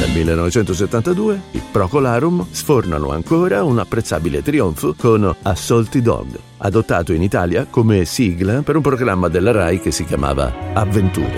Nel 1972 i Procolarum sfornano ancora un apprezzabile trionfo con A Salty Dog, adottato in Italia come sigla per un programma della Rai che si chiamava Avventure.